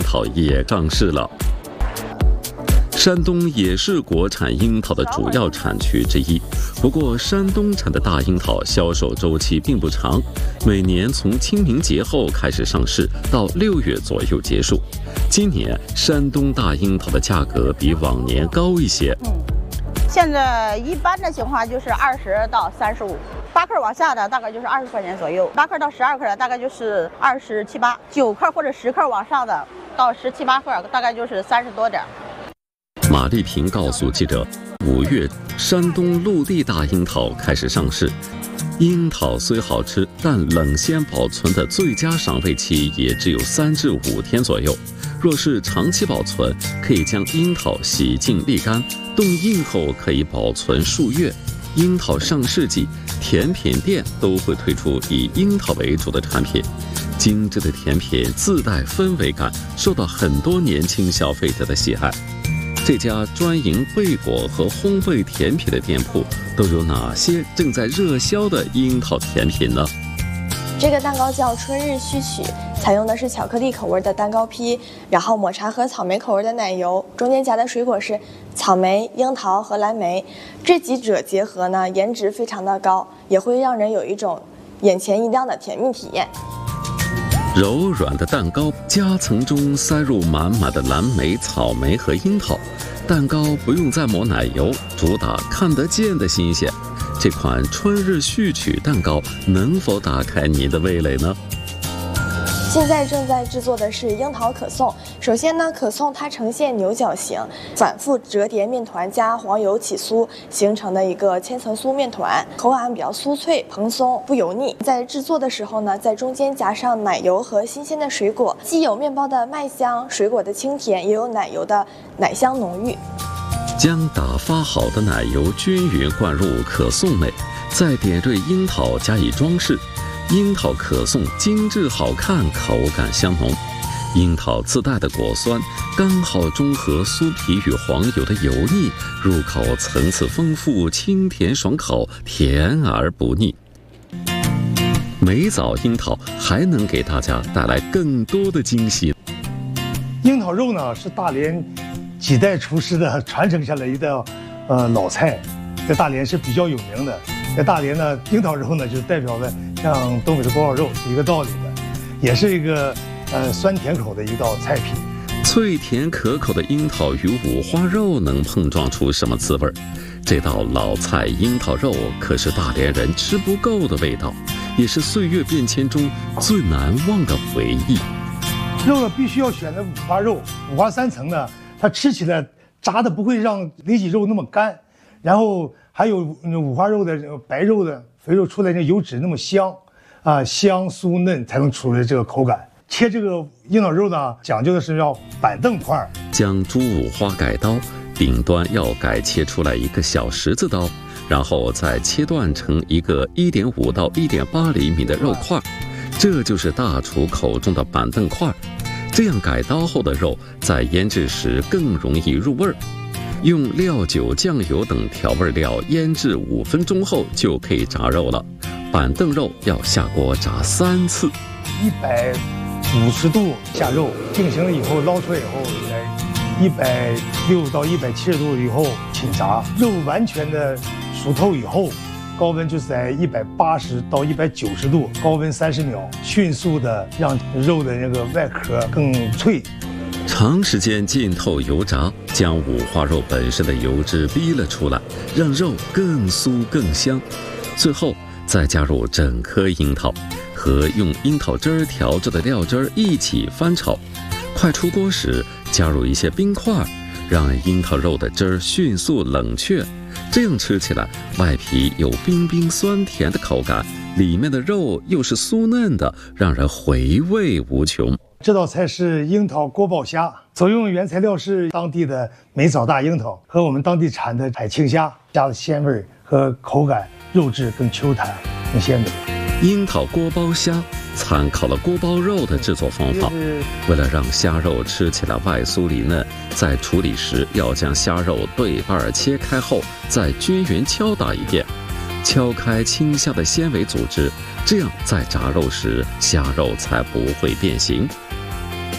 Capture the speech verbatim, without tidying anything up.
桃也上市了。山东也是国产樱桃的主要产区之一，不过山东产的大樱桃销售周期并不长，每年从清明节后开始上市，到六月左右结束。今年山东大樱桃的价格比往年高一些。 嗯，现在一般的情况就是二十到三十五，八克往下的大概就是二十块钱左右，八克到十二克的大概就是二十七八，九克或者十克往上的到十七八克，大概就是三十多点。 马丽萍告诉记者，五月山东陆地大樱桃开始上市。樱桃虽好吃，但冷鲜保存的最佳赏味期也只有三至五天左右。若是长期保存，可以将樱桃洗净沥干，冻硬后可以保存数月。樱桃上市季，甜品店都会推出以樱桃为主的产品。精致的甜品自带氛围感，受到很多年轻消费者的喜爱。这家专营贝果和烘焙甜品的店铺都有哪些正在热销的樱桃甜品呢？ 这个蛋糕叫春日序曲，采用的是巧克力口味的蛋糕坯，然后抹茶和草莓口味的奶油，中间夹的水果是草莓、樱桃和蓝莓，这几者结合呢，颜值非常的高，也会让人有一种眼前一亮的甜蜜体验。 柔软的蛋糕夹层中塞入满满的蓝莓、草莓和樱桃，蛋糕不用再抹奶油，主打看得见的新鲜。这款春日序曲蛋糕能否打开您的味蕾呢？ 现在正在制作的是樱桃可颂。首先呢，可颂它呈现牛角形，反复折叠面团加黄油起酥形成的一个千层酥面团，口感比较酥脆蓬松，不油腻。在制作的时候呢，在中间夹上奶油和新鲜的水果，既有面包的麦香、水果的清甜，也有奶油的奶香浓郁。 将打发好的奶油均匀灌入可颂内，再点缀樱桃加以装饰。樱桃可颂精致好看，口感香浓。樱桃自带的果酸刚好中和酥皮与黄油的油腻，入口层次丰富，清甜爽口，甜而不腻。美枣樱桃还能给大家带来更多的惊喜。 樱桃肉呢，是大连几代厨师的传承下来一道呃老菜，在大连是比较有名的。在大连呢，樱桃肉呢就代表了像东北的锅包肉是一个道理的，也是一个呃酸甜口的一道菜品。 脆甜可口的樱桃与五花肉能碰撞出什么滋味？这道老菜樱桃肉可是大连人吃不够的味道，也是岁月变迁中最难忘的回忆。 肉呢必须要选择五花肉，五花三层呢，它吃起来炸的不会让里脊肉那么干，然后还有五花肉的白肉的肥肉出来那油脂那么香，啊香酥嫩才能出来这个口感。切这个樱桃肉呢，讲究的是要板凳块， 将猪五花改刀，顶端要改切出来一个小十字刀，然后再切断成一个 一点五到一点八厘米的肉块，这就是大厨口中的板凳块。这样改刀后的肉在腌制时更容易入味儿。用料酒、酱油等调味料腌制五分钟后就可以炸肉了。板凳肉要下锅炸三次， 一百五十度下肉，定型了以后捞出来以后，在一百六到一百七十度以后请炸。肉完全的熟透以后，高温就是在一百八十到一百九十度，高温三十秒，迅速的让肉的那个外壳更脆。 长时间浸透油炸，将五花肉本身的油脂逼了出来，让肉更酥更香。最后再加入整颗樱桃和用樱桃汁儿调制的料汁儿一起翻炒。快出锅时加入一些冰块，让樱桃肉的汁儿迅速冷却。这样吃起来，外皮有冰冰酸甜的口感，里面的肉又是酥嫩的，让人回味无穷。 这道菜是樱桃锅爆虾，所用原材料是当地的美枣大樱桃和我们当地产的海青虾，虾的鲜味和口感，肉质更 Q 弹、更鲜美。 樱桃锅包虾参考了锅包肉的制作方法，为了让虾肉吃起来外酥里嫩，在处理时要将虾肉对半切开后，再均匀敲打一遍，敲开青虾的纤维组织，这样在炸肉时虾肉才不会变形。